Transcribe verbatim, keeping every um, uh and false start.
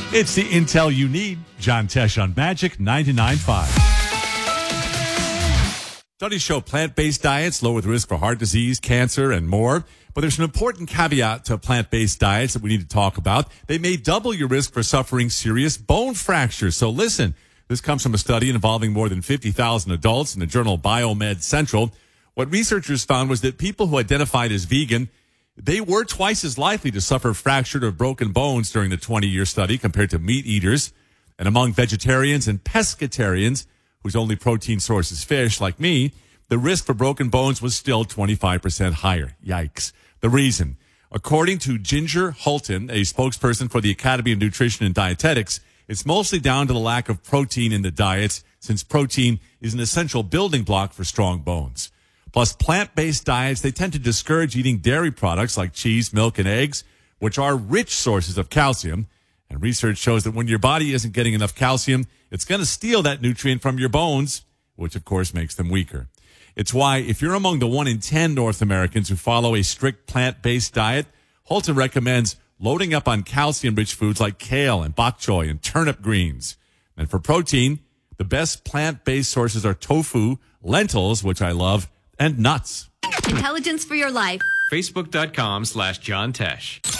It's the intel you need. John Tesh on Magic ninety-nine point five. Studies show plant-based diets lower the risk for heart disease, cancer, and more. But there's an important caveat to plant-based diets that we need to talk about. They may double your risk for suffering serious bone fractures. So listen, this comes from a study involving more than fifty thousand adults in the journal Biomed Central. What researchers found was that people who identified as vegan, they were twice as likely to suffer fractured or broken bones during the twenty-year study compared to meat eaters. And among vegetarians and pescatarians, whose only protein source is fish, like me, the risk for broken bones was still twenty-five percent higher. Yikes. The reason, according to Ginger Holton, a spokesperson for the Academy of Nutrition and Dietetics, it's mostly down to the lack of protein in the diets, since protein is an essential building block for strong bones. Plus, plant-based diets, they tend to discourage eating dairy products like cheese, milk, and eggs, which are rich sources of calcium. And research shows that when your body isn't getting enough calcium, it's going to steal that nutrient from your bones, which, of course, makes them weaker. It's why, if you're among the one in ten North Americans who follow a strict plant-based diet, Holton recommends loading up on calcium-rich foods like kale and bok choy and turnip greens. And for protein, the best plant-based sources are tofu, lentils, which I love, and nuts. Intelligence for your life. Facebook.com slash John Tesh.